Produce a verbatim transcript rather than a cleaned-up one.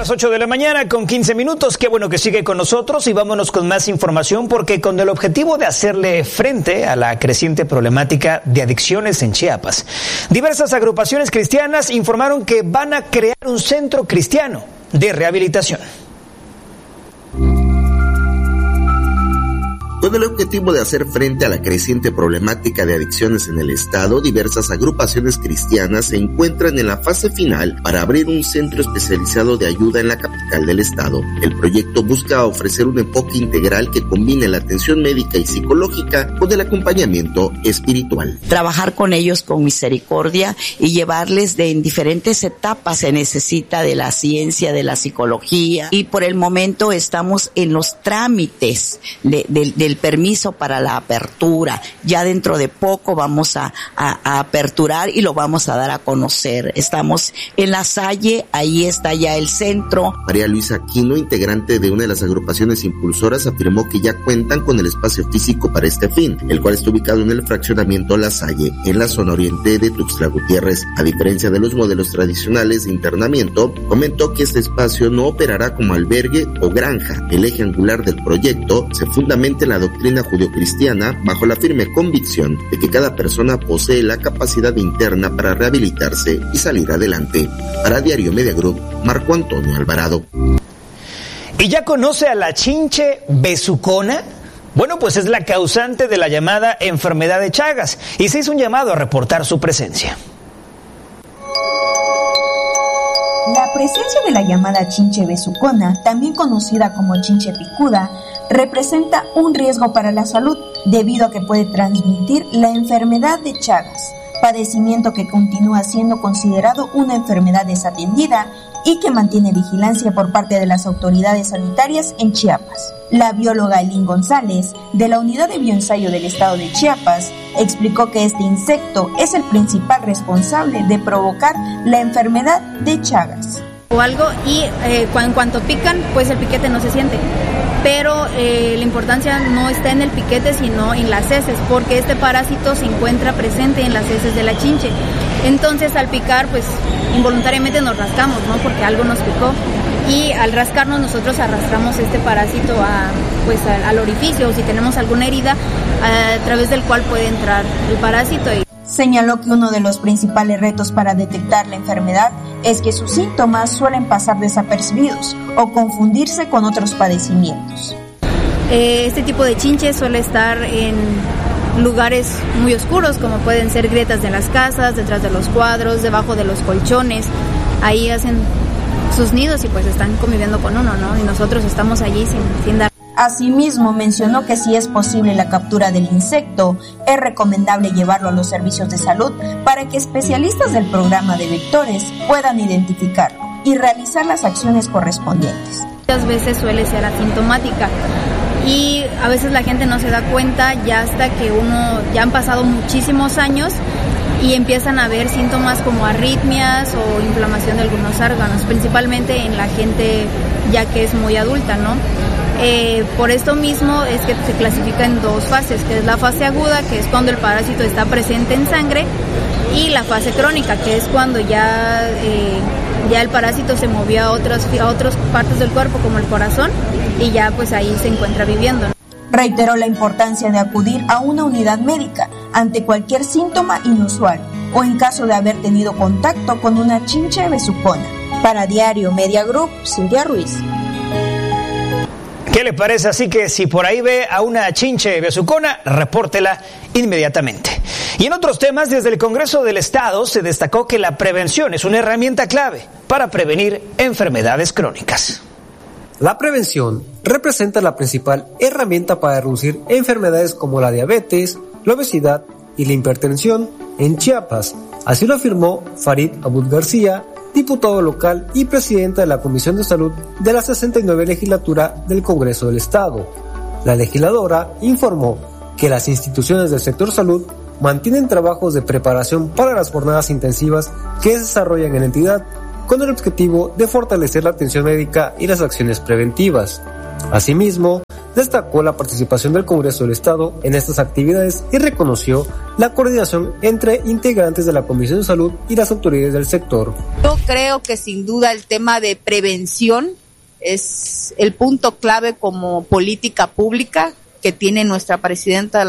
las ocho de la mañana con quince minutos. Qué bueno que sigue con nosotros y vámonos con más información porque con el objetivo de hacerle frente a la creciente problemática de adicciones en Chiapas, diversas agrupaciones cristianas informaron que van a crear un centro cristiano de rehabilitación. Con el objetivo de hacer frente a la creciente problemática de adicciones en el estado, diversas agrupaciones cristianas se encuentran en la fase final para abrir un centro especializado de ayuda en la capital del estado. El proyecto busca ofrecer un enfoque integral que combine la atención médica y psicológica con el acompañamiento espiritual. Trabajar con ellos con misericordia y llevarles de en diferentes etapas. Se necesita de la ciencia, de la psicología, y por el momento estamos en los trámites de, de, de el permiso para la apertura. Ya dentro de poco vamos a, a, a aperturar y lo vamos a dar a conocer. Estamos en La Salle, ahí está ya el centro. María Luisa Aquino, integrante de una de las agrupaciones impulsoras, afirmó que ya cuentan con el espacio físico para este fin, el cual está ubicado en el fraccionamiento La Salle, en la zona oriente de Tuxtla Gutiérrez. A diferencia de los modelos tradicionales de internamiento, comentó que este espacio no operará como albergue o granja. El eje angular del proyecto se fundamenta en la doctrina judeocristiana bajo la firme convicción de que cada persona posee la capacidad interna para rehabilitarse y salir adelante. Para Diario Media Group, Marco Antonio Alvarado. ¿Y ya conoce a la chinche besucona? Bueno, pues es la causante de la llamada enfermedad de Chagas y se hizo un llamado a reportar su presencia. La presencia de la llamada chinche besucona, también conocida como chinche picuda, representa un riesgo para la salud debido a que puede transmitir la enfermedad de Chagas, padecimiento que continúa siendo considerado una enfermedad desatendida y que mantiene vigilancia por parte de las autoridades sanitarias en Chiapas. La bióloga Ailín González, de la Unidad de Bioensayo del Estado de Chiapas, explicó que este insecto es el principal responsable de provocar la enfermedad de Chagas. O algo y eh, en cuanto pican, pues el piquete no se siente. Pero eh, la importancia no está en el piquete, sino en las heces, porque este parásito se encuentra presente en las heces de la chinche. Entonces, al picar, pues involuntariamente nos rascamos, ¿no? Porque algo nos picó. Y al rascarnos, nosotros arrastramos este parásito a, pues, al, al orificio, o si tenemos alguna herida, a, a través del cual puede entrar el parásito. Y señaló que uno de los principales retos para detectar la enfermedad es que sus síntomas suelen pasar desapercibidos o confundirse con otros padecimientos. Este tipo de chinche suele estar en lugares muy oscuros, como pueden ser grietas de las casas, detrás de los cuadros, debajo de los colchones. Ahí hacen sus nidos y pues están conviviendo con uno, ¿no? Y nosotros estamos allí sin, sin dar. Asimismo, mencionó que si es posible la captura del insecto, es recomendable llevarlo a los servicios de salud para que especialistas del programa de vectores puedan identificarlo y realizar las acciones correspondientes. Muchas veces suele ser asintomática y a veces la gente no se da cuenta ya hasta que uno, ya han pasado muchísimos años y empiezan a haber síntomas como arritmias o inflamación de algunos órganos, principalmente en la gente ya que es muy adulta, ¿no? Eh, por esto mismo es que se clasifica en dos fases, que es la fase aguda, que es cuando el parásito está presente en sangre, y la fase crónica, que es cuando ya, eh, ya el parásito se movió a otras, a otras partes del cuerpo, como el corazón, y ya pues ahí se encuentra viviendo, ¿no? Reiteró la importancia de acudir a una unidad médica ante cualquier síntoma inusual o en caso de haber tenido contacto con una chinche besucona. Para Diario Media Group, Silvia Ruiz. ¿Qué le parece? Así que si por ahí ve a una chinche besucona, repórtela inmediatamente. Y en otros temas, desde el Congreso del Estado se destacó que la prevención es una herramienta clave para prevenir enfermedades crónicas. La prevención representa la principal herramienta para reducir enfermedades como la diabetes, la obesidad y la hipertensión en Chiapas. Así lo afirmó Farid Abud García, diputado local y presidente de la Comisión de Salud de la sesenta y nueve legislatura del Congreso del Estado. La legisladora informó que las instituciones del sector salud mantienen trabajos de preparación para las jornadas intensivas que se desarrollan en la entidad con el objetivo de fortalecer la atención médica y las acciones preventivas. Asimismo, destacó la participación del Congreso del Estado en estas actividades y reconoció la coordinación entre integrantes de la Comisión de Salud y las autoridades del sector. Yo creo que sin duda el tema de prevención es el punto clave como política pública que tiene nuestra presidenta